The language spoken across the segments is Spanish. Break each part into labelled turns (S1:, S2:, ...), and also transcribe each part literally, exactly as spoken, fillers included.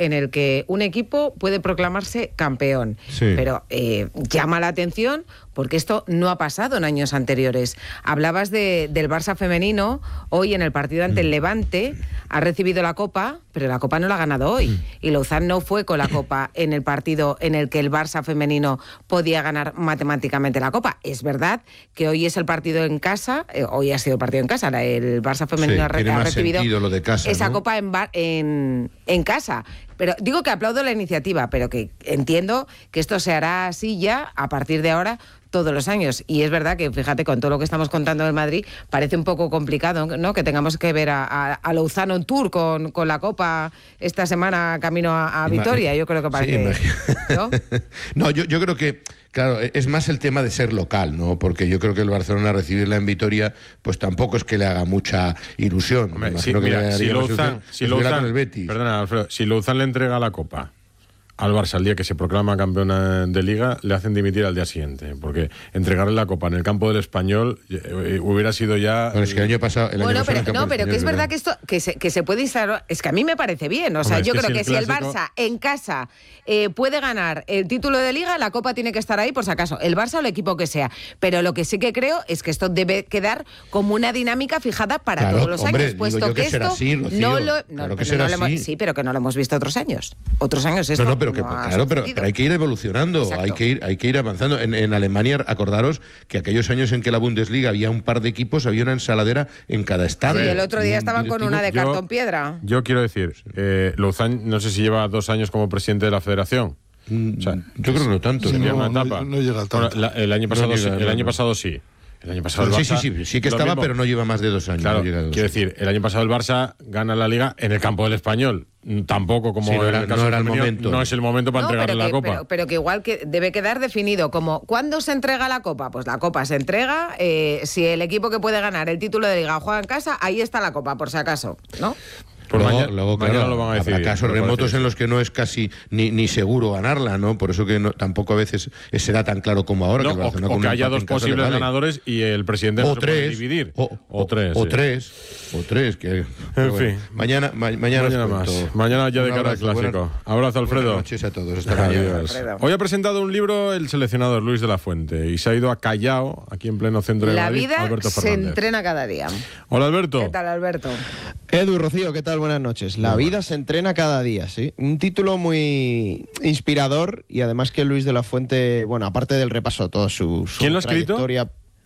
S1: en el que un equipo puede proclamarse campeón.
S2: Sí.
S1: Pero eh, llama la atención porque esto no ha pasado en años anteriores. Hablabas de, del Barça femenino, hoy en el partido ante el Levante ha recibido la Copa, pero la Copa no la ha ganado hoy. Y Louzán no fue con la Copa en el partido en el que el Barça femenino podía ganar matemáticamente la Copa. Es verdad que hoy es el partido en casa, eh, hoy ha sido el partido en casa, el Barça femenino
S3: Sí,
S1: ha,
S3: tiene
S1: ha
S3: más
S1: recibido
S3: sentido lo de casa,
S1: esa
S3: ¿no?
S1: Copa en, bar, en, en casa. Pero digo que aplaudo la iniciativa, pero que entiendo que esto se hará así ya a partir de ahora todos los años. Y es verdad que, fíjate, con todo lo que estamos contando del Madrid, parece un poco complicado, ¿no?, que tengamos que ver a, a, a Louzán en tour con, con la Copa esta semana camino a, a Vitoria. Yo creo que parece...
S3: Sí,
S1: ¿no?
S3: no, yo, yo creo que, claro, es más el tema de ser local, ¿no? Porque yo creo que el Barcelona recibirla en Vitoria, pues tampoco es que le haga mucha ilusión.
S2: Hombre,
S3: Me
S2: sí,
S3: imagino que
S2: mira,
S3: le
S2: si
S3: haría más
S2: Louzán,
S3: ilusión
S2: si
S3: estuviera
S2: Louzán,
S3: con el Betis.
S2: perdona, Alfredo, si Louzán le entrega la Copa al Barça el día que se proclama campeona de Liga, le hacen dimitir al día siguiente, porque entregarle la Copa en el campo del Español eh, hubiera sido ya...
S3: Bueno, es que el año pasado... El
S1: Bueno,
S3: año pasado
S1: pero,
S3: el
S1: no, pero que es verdad que esto que se, que se puede instalar. Es que a mí me parece bien. O sea,
S2: Hombre,
S1: yo
S2: es que
S1: creo
S2: si
S1: que
S2: el
S1: si el
S2: clásico-
S1: Barça en casa eh, puede ganar el título de Liga, la Copa tiene que estar ahí por si acaso, el Barça o el equipo que sea. Pero lo que sí que creo es que esto debe quedar como una dinámica fijada para
S3: Claro,
S1: todos los
S3: hombre,
S1: años,
S3: digo
S1: puesto
S3: yo que
S1: que
S3: será
S1: esto
S3: así, Rocío.
S1: no lo... No,
S3: Claro que
S1: pero
S3: será
S1: no lo hemos-
S3: así.
S1: sí, pero que no lo hemos visto otros años. Otros años esto
S3: No, no, pero que
S1: no ha
S3: claro, pero,
S1: sucedido.
S3: pero hay que ir evolucionando,
S1: Exacto.
S3: hay que ir, hay que ir avanzando. En, en Alemania, acordaros que aquellos años en que la Bundesliga había un par de equipos, había una ensaladera en cada
S1: Y
S3: estadio.
S1: el otro día
S3: Un
S1: estaban con
S3: directivo-
S1: una de
S2: yo-
S1: cartón piedra.
S2: Yo quiero decir, eh, Louzán no sé si lleva dos años como presidente de la federación.
S3: Mm,
S2: O sea,
S3: yo creo que no tanto.
S4: Sí,
S3: ¿no?
S2: Sería
S4: no,
S2: una etapa.
S4: no- no llega al tanto.
S2: Bueno, la- el año pasado
S3: No
S2: sí.
S3: llega,
S2: El
S3: no,
S2: año
S3: no.
S2: pasado sí. El año pasado el
S3: Sí,
S2: Barça,
S3: sí, sí, sí que
S2: lo
S3: estaba,
S2: mismo.
S3: pero no lleva más de dos años.
S2: Claro,
S3: no llega a dos
S2: quiero
S3: años.
S2: decir, el año pasado el Barça gana la Liga en el campo del Español. Tampoco como
S3: Sí, no
S2: en
S3: era-
S2: el caso
S3: no era el
S2: femenino,
S3: momento.
S2: no es el momento para
S1: No,
S2: entregarle
S1: pero
S2: la
S1: que,
S2: Copa.
S1: Pero, pero que igual que debe quedar definido como ¿cuándo se entrega la Copa? Pues la Copa se entrega, eh, si el equipo que puede ganar el título de Liga juega en casa, ahí está la Copa, por si acaso, ¿no?
S2: Pues
S3: luego,
S2: maña-
S3: luego,
S2: mañana
S3: claro,
S2: lo van a
S3: habrá
S2: decidir,
S3: casos
S2: me parece
S3: remotos
S2: eso.
S3: en los que no es casi ni, ni seguro ganarla, ¿no? Por eso que no- tampoco a veces será tan claro como ahora.
S2: No,
S3: que el
S2: o,
S3: Barcelona
S2: o
S3: con
S2: que
S3: un
S2: haya
S3: empate
S2: dos
S3: en casa le
S2: posibles
S3: vale.
S2: ganadores y el presidente no
S3: O
S2: se puede
S3: tres,
S2: dividir.
S3: o,
S2: o tres.
S3: o
S2: sí.
S3: tres, o tres, que
S2: En fin.
S3: mañana, ma- mañana,
S2: Mañana
S3: os
S2: más.
S3: cuento.
S2: Mañana ya de
S3: Un
S2: cara al
S3: abrazo,
S2: clásico.
S3: buenas-
S2: Abrazo, Alfredo.
S3: Buenas noches a todos. Hasta mañana.
S2: Adiós.
S1: Alfredo.
S2: Hoy ha presentado un libro el seleccionador Luis de la Fuente y se ha ido a Callao, aquí en pleno centro de
S1: La
S2: Madrid,
S1: vida
S2: Alberto
S1: se
S2: Fernández.
S1: entrena cada día.
S2: Hola, Alberto.
S1: ¿Qué tal, Alberto?
S5: Edu, Rocío, ¿qué tal? Buenas noches. La vida se entrena cada día, ¿sí? Un título muy inspirador y además que Luis de la Fuente, bueno, aparte del repaso a toda su, su
S2: ¿Quién lo ha escrito?
S5: trayectoria...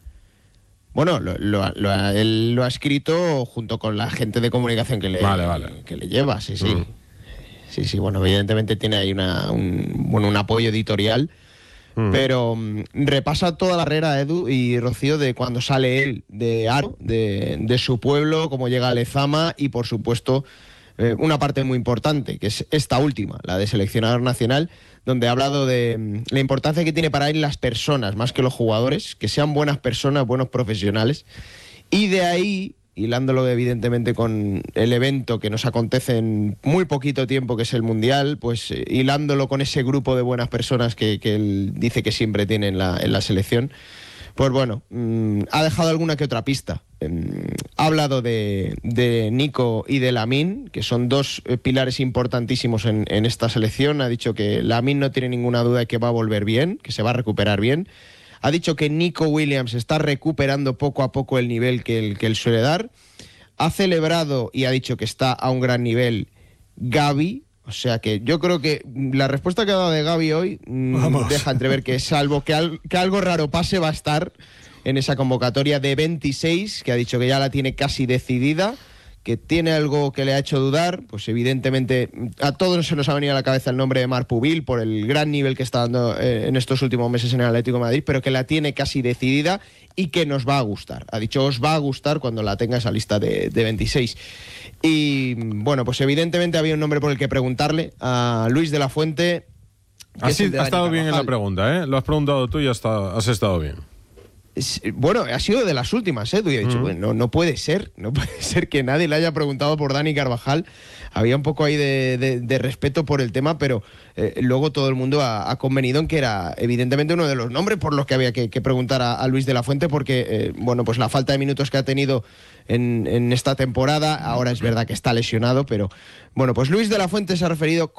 S5: Bueno, lo, lo ha- lo ha- él lo ha escrito junto con la gente de comunicación que le,
S2: Vale, vale.
S5: que le lleva, sí, sí.
S2: Mm.
S5: Sí, sí, bueno, evidentemente tiene ahí una, un, bueno, un apoyo editorial.
S2: Mm.
S5: Pero mm, repasa toda la carrera, Edu y Rocío, de cuando sale él de Aro, de, de su pueblo, cómo llega a Lezama y, por supuesto, eh, una parte muy importante, que es esta última, la de seleccionador nacional, donde ha hablado de mm, la importancia que tiene para él las personas, más que los jugadores, que sean buenas personas, buenos profesionales. Y de ahí, hilándolo evidentemente con el evento que nos acontece en muy poquito tiempo, que es el Mundial, pues eh, hilándolo con ese grupo de buenas personas que, que él dice que siempre tiene en la, en la selección, pues bueno, mmm, ha dejado alguna que otra pista. Eh, ha hablado de, de Nico y de Lamine, que son dos eh, pilares importantísimos en, en esta selección. Ha dicho que Lamine no tiene ninguna duda de que va a volver bien, que se va a recuperar bien. Ha dicho que Nico Williams está recuperando poco a poco el nivel que él, que él suele dar. Ha celebrado y ha dicho que está a un gran nivel Gavi. O sea que yo creo que la respuesta que ha dado de Gavi hoy mmm,
S4: Vamos.
S5: deja entrever que salvo que, al, que algo raro pase va a estar en esa convocatoria de veintiséis, que ha dicho que ya la tiene casi decidida, que tiene algo que le ha hecho dudar. Pues evidentemente a todos se nos ha venido a la cabeza el nombre de Marc Pubil por el gran nivel que está dando eh, en estos últimos meses en el Atlético de Madrid, pero que la tiene casi decidida y que nos va a gustar. Ha dicho, os va a gustar cuando la tenga esa lista de, de veintiséis. Y bueno, pues evidentemente había un nombre por el que preguntarle a Luis de la Fuente. que es
S2: Así,
S5: el de
S2: ha
S5: Dani
S2: estado bien en la
S5: Carvajal.
S2: pregunta, ¿eh? Lo has preguntado tú y has estado, has estado bien.
S5: Es- Bueno, ha sido de las últimas, ¿eh? Y he dicho,
S2: Mm.
S5: bueno, no, no puede ser, no puede ser que nadie le haya preguntado por Dani Carvajal. Había un poco ahí de, de- de respeto por el tema, pero eh, luego todo el mundo ha, ha convenido en que era evidentemente uno de los nombres por los que había que, que preguntar a, a Luis de la Fuente, porque, eh, bueno, pues la falta de minutos que ha tenido en, en esta temporada, ahora es verdad que está lesionado, pero bueno, pues Luis de la Fuente se ha referido